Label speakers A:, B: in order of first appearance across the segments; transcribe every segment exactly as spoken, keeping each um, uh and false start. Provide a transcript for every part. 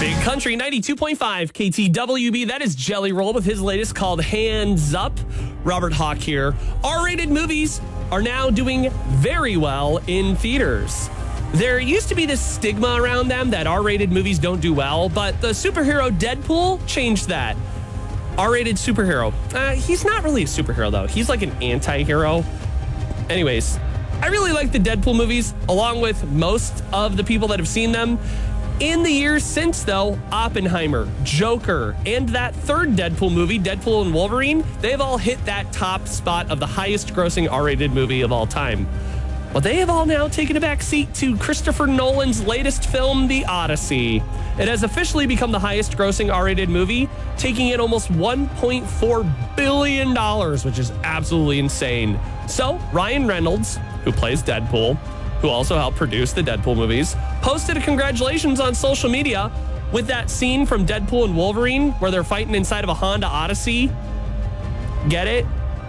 A: Big Country ninety-two point five K T W B. That is Jelly Roll with his latest called Hands Up. Robert Hawk here. R-rated movies are now doing very well in theaters. There used to be this stigma around them that R-rated movies don't do well, but the superhero Deadpool changed that. R-rated superhero. Uh, he's not really a superhero, though. He's like an anti-hero. Anyways, I really like the Deadpool movies, along with most of the people that have seen them. In the years since, though, Oppenheimer, Joker, and that third Deadpool movie, Deadpool and Wolverine, they've all hit that top spot of the highest grossing R-rated movie of all time. Well, they have all now taken a back seat to Christopher Nolan's latest film, The Odyssey. It has officially become the highest grossing R-rated movie, taking in almost one point four billion dollars, which is absolutely insane. So, Ryan Reynolds, who plays Deadpool, who also helped produce the Deadpool movies, posted a congratulations on social media with that scene from Deadpool and Wolverine where they're fighting inside of a Honda Odyssey. Get it?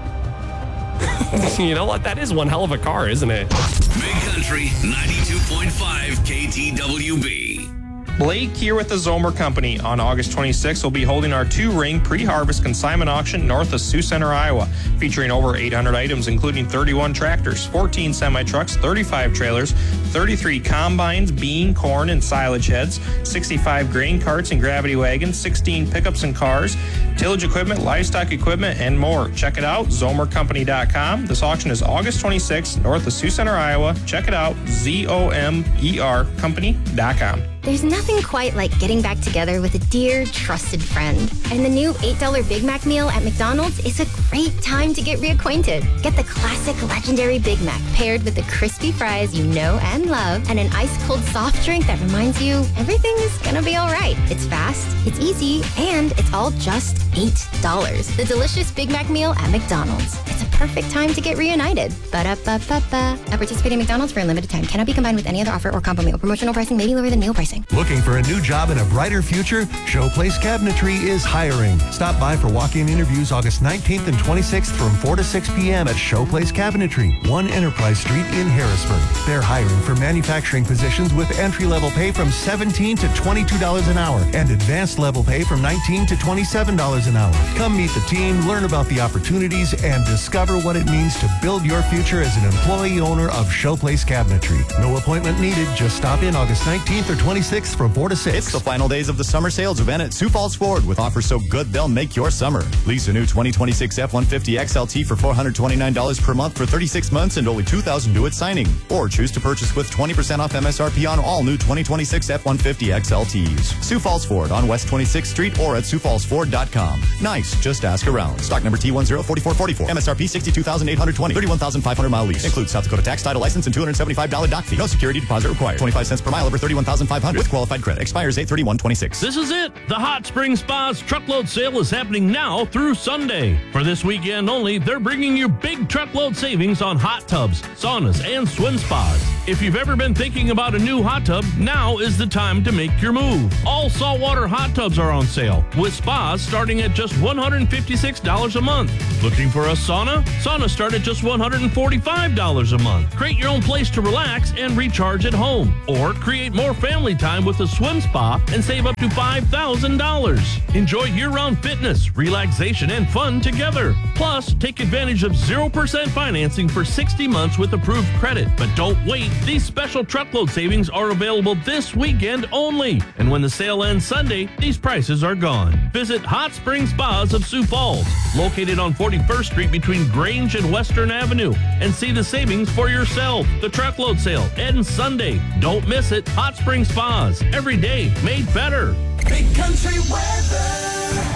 A: You know what? That is one hell of a car, isn't it?
B: Big Country ninety-two point five K T W B.
C: Blake here with the Zomer Company. On August twenty-sixth, we'll be holding our two-ring pre-harvest consignment auction north of Sioux Center, Iowa, featuring over eight hundred items, including thirty-one tractors, fourteen semi-trucks, thirty-five trailers, thirty-three combines, bean, corn, and silage heads, sixty-five grain carts and gravity wagons, sixteen pickups and cars, tillage equipment, livestock equipment, and more. Check it out, zomer company dot com. This auction is August twenty-sixth, north of Sioux Center, Iowa. Check it out, Z O M E R company dot com.
D: There's nothing quite like getting back together with a dear, trusted friend. And the new eight dollar Big Mac meal at McDonald's is a great time to get reacquainted. Get the classic legendary Big Mac paired with the crispy fries you know and love and an ice-cold soft drink that reminds you everything is gonna be all right. It's fast, it's easy, and it's all just eight dollars. The delicious Big Mac meal at McDonald's. It's a perfect time to get reunited. Ba-da-ba-ba-ba. At participating McDonald's for a limited time. Cannot be combined with any other offer or combo meal. Promotional pricing may be lower than meal pricing.
E: Looking for a new job and a brighter future? Showplace Cabinetry is hiring. Stop by for walk-in interviews August nineteenth and twenty-sixth from four to six p.m. at Showplace Cabinetry, one Enterprise Street in Harrisburg. They're hiring for manufacturing positions with entry-level pay from seventeen to twenty-two dollars an hour and advanced level pay from nineteen to twenty-seven dollars an hour. Come meet the team, learn about the opportunities, and discover what it means to build your future as an employee owner of Showplace Cabinetry. No appointment needed. Just stop in August nineteenth or twenty-sixth from four to six.
F: It's the final days of the summer sales event at Sioux Falls Ford with offers so good they'll make your summer. Lease a new twenty twenty-six F one fifty X L T for four hundred twenty-nine dollars per month for thirty-six months and only two thousand dollars due at signing. Or choose to purchase with twenty percent off M S R P on all new twenty twenty-six F one fifty X L Ts. Sioux Falls Ford on West twenty-sixth Street or at sioux falls ford dot com. Nice, just ask around. Stock number T one zero four four four four. M S R P sixty-two thousand eight hundred twenty dollars. thirty-one thousand five hundred mile lease. Includes South Dakota tax, title license, and two hundred seventy-five dollars dock fee. No security deposit required. twenty-five cents per mile over thirty-one thousand five hundred with qualified credit. Expires eight thirty-one twenty-six.
G: This is it. The Hot Spring Spa's truckload sale is happening now through Sunday. For this weekend only, they're bringing you big truckload savings on hot tubs, saunas, and swim spas. If you've ever been thinking about a new hot tub, now is the time to make your move. All saltwater hot tubs are on sale, with spas starting at just one hundred fifty-six dollars a month. Looking for a sauna? Saunas start at just one hundred forty-five dollars a month. Create your own place to relax and recharge at home. Or create more family time with a swim spa and save up to five thousand dollars. Enjoy year-round fitness, relaxation, and fun together. Plus, take advantage of zero percent financing for sixty months with approved credit. But don't wait. These special truckload savings are available this weekend only. And when the sale ends Sunday, these prices are gone. Visit Hot Spring Spas of Sioux Falls, located on forty-first Street between Grange and Western Avenue, and see the savings for yourself. The truckload sale ends Sunday. Don't miss it. Hot Spring Spas. Every day made better.
H: Big Country weather.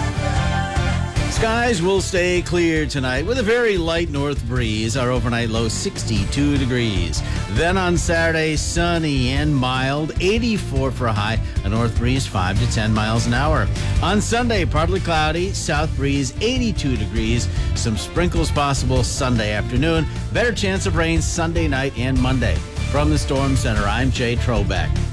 I: Skies will stay clear tonight with a very light north breeze. Our overnight low sixty-two degrees. Then on Saturday, sunny and mild, eighty-four for a high, a north breeze five to ten miles an hour. On Sunday, partly cloudy, south breeze eighty-two degrees. Some sprinkles possible Sunday afternoon. Better chance of rain Sunday night and Monday. From the Storm Center, I'm Jay Trobeck.